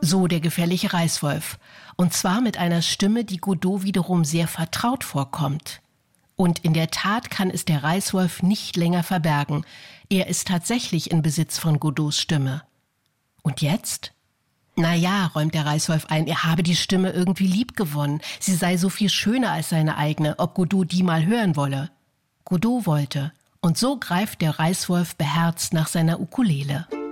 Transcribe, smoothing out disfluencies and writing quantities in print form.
So der gefährliche Reißwolf. Und zwar mit einer Stimme, die Godot wiederum sehr vertraut vorkommt. Und in der Tat kann es der Reißwolf nicht länger verbergen. Er ist tatsächlich in Besitz von Godots Stimme. Und jetzt? Na ja, räumt der Reißwolf ein, er habe die Stimme irgendwie liebgewonnen. Sie sei so viel schöner als seine eigene, ob Godot die mal hören wolle. Godot wollte. Und so greift der Reißwolf beherzt nach seiner Ukulele.